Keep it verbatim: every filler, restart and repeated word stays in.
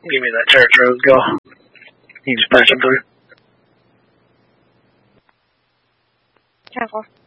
Give me that church road, go. You just patch them through. ten four.